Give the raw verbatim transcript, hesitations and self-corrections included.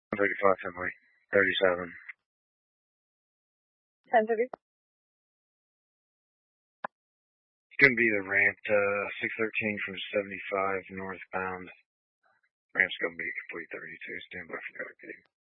thirty-five, February thirty-seven. ten thirty. It's going to be the ramp to six thirteen from seventy-five northbound. Ramp's going to be complete thirty-two. Stand by for the other